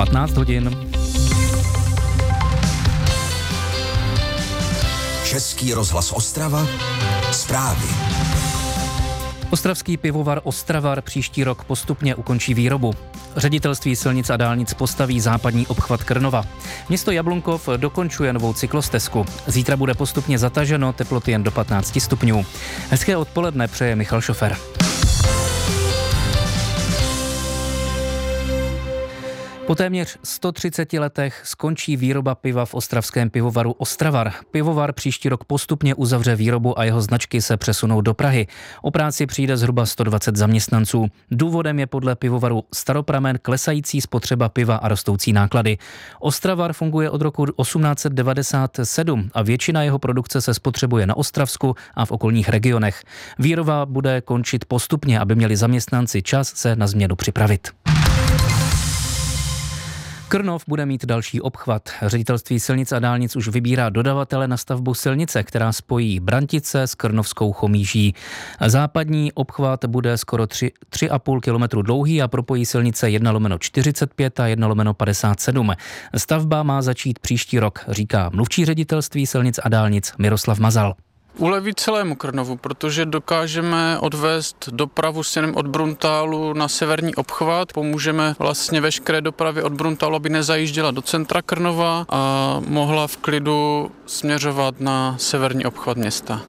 15 hodin. Český rozhlas Ostrava, zprávy. Ostravský pivovar Ostravar příští rok postupně ukončí výrobu. Ředitelství silnic a dálnic postaví západní obchvat Krnova. Město Jablunkov dokončuje novou cyklostezku. Zítra bude postupně zataženo, teploty jen do 15 stupňů. Hezké odpoledne přeje Michal Šofer. Po téměř 130 letech skončí výroba piva v ostravském pivovaru Ostravar. Pivovar příští rok postupně uzavře výrobu a jeho značky se přesunou do Prahy. O práci přijde zhruba 120 zaměstnanců. Důvodem je podle pivovaru Staropramen klesající spotřeba piva a rostoucí náklady. Ostravar funguje od roku 1897 a většina jeho produkce se spotřebuje na Ostravsku a v okolních regionech. Výroba bude končit postupně, aby měli zaměstnanci čas se na změnu připravit. Krnov bude mít další obchvat. Ředitelství silnic a dálnic už vybírá dodavatele na stavbu silnice, která spojí Brantice s Krnovskou Chomíží. Západní obchvat bude skoro 3,5 kilometru dlouhý a propojí silnice 1/45 a 1/57. Stavba má začít příští rok, říká mluvčí ředitelství silnic a dálnic Miroslav Mazal. Uleví celému Krnovu, protože dokážeme odvést dopravu směrem od Bruntálu na severní obchvat. Pomůžeme vlastně veškeré dopravě od Bruntálu, aby nezajížděla do centra Krnova a mohla v klidu směřovat na severní obchvat města.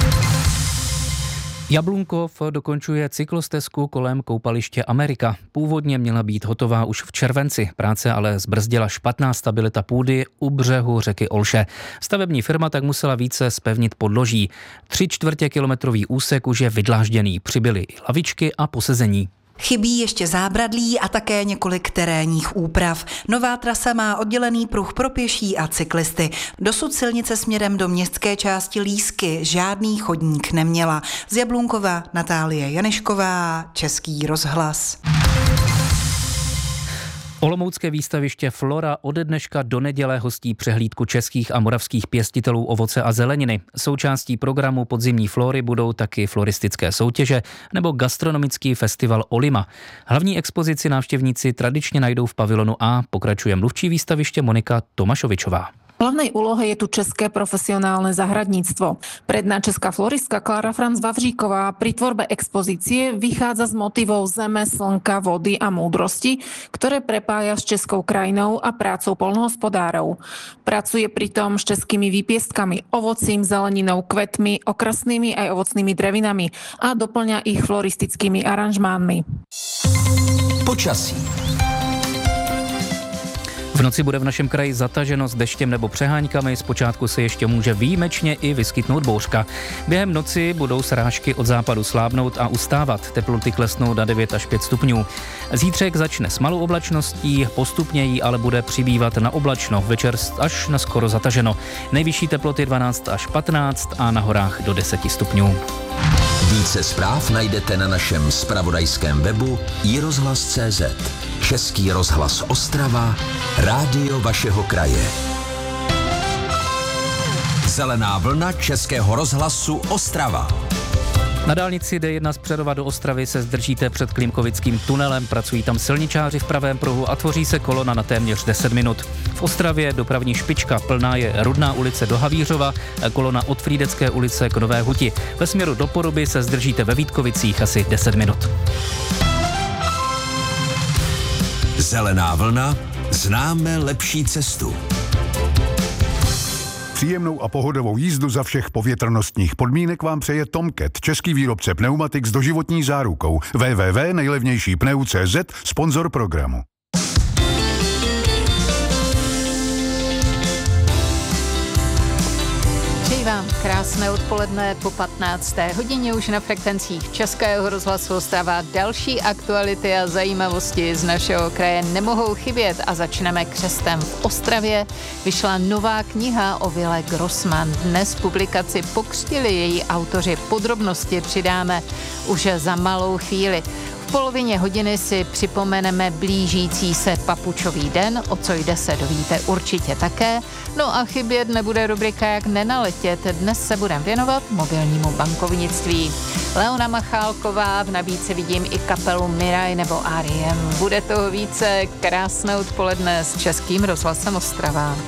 Jablunkov dokončuje cyklostezku kolem koupaliště Amerika. Původně měla být hotová už v červenci, práce ale zbrzdila špatná stabilita půdy u břehu řeky Olše. Stavební firma tak musela více zpevnit podloží. 3/4 kilometrový úsek už je vydlážděný, přibyly i lavičky a posezení. Chybí ještě zábradlí a také několik terénních úprav. Nová trasa má oddělený pruh pro pěší a cyklisty. Dosud silnice směrem do městské části Lísky žádný chodník neměla. Z Jablunkova Natálie Janešková, Český rozhlas. Olomoucké výstaviště Flora ode dneška do neděle hostí přehlídku českých a moravských pěstitelů ovoce a zeleniny. Součástí programu podzimní Flory budou taky floristické soutěže nebo gastronomický festival Olima. Hlavní expozici návštěvníci tradičně najdou v pavilonu A, pokračuje mluvčí výstaviště Monika Tomášovičová. V hlavnej úlohe je tu české profesionálne zahradníctvo. Predná česká floristka Klára Franz Vavříková pri tvorbe expozície vychádza z motivov zeme, slnka, vody a múdrosti, ktoré prepája s českou krajinou a prácou poľnohospodárov. Pracuje pritom s českými výpiestkami, ovocím, zeleninou, kvetmi, okrasnými aj ovocnými drevinami a doplňa ich floristickými aranžmánmi. Počasí. V noci bude v našem kraji zataženo s deštěm nebo přeháňkami, zpočátku se ještě může výjimečně i vyskytnout bouřka. Během noci budou srážky od západu slábnout a ustávat, teploty klesnou na 9 až 5 stupňů. Zítřek začne s malou oblačností, postupně jí ale bude přibývat na oblačno, večer až na skoro zataženo. Nejvyšší teploty 12 až 15 a na horách do 10 stupňů. Více zpráv najdete na našem zpravodajském webu iRozhlas.cz. Český rozhlas Ostrava, rádio vašeho kraje. Zelená vlna Českého rozhlasu Ostrava. Na dálnici D1 z Přerova do Ostravy se zdržíte před Klimkovickým tunelem, pracují tam silničáři v pravém pruhu a tvoří se kolona na téměř 10 minut. V Ostravě dopravní špička, plná je Rudná ulice do Havířova, kolona od Frýdecké ulice k Nové Huti. Ve směru do Poruby se zdržíte ve Vítkovicích asi 10 minut. Zelená vlna, známe lepší cestu. Příjemnou a pohodovou jízdu za všech povětrnostních podmínek vám přeje Tomcat, český výrobce pneumatik s doživotní zárukou. www.nejlevnějšípneu.cz, sponzor programu. Přeji vám krásné odpoledne po 15. hodině už na frekvencích Českého rozhlasu Ostrava. Další aktuality a zajímavosti z našeho kraje nemohou chybět a začneme křestem. V Ostravě vyšla nová kniha o vile Grossmann. Dnes publikaci pokřtili její autoři. Podrobnosti přidáme už za malou chvíli. V V polovině hodiny si připomeneme blížící se Papučový den, o co jde se dovíte určitě také. No a chybět nebude rubrika Jak nenaletět. Dnes se budeme věnovat mobilnímu bankovnictví. Leona Machálková, v nabídce vidím i kapelu Miraj nebo R.E.M. Bude toho více. Krásné odpoledne s Českým rozhlasem Ostrava.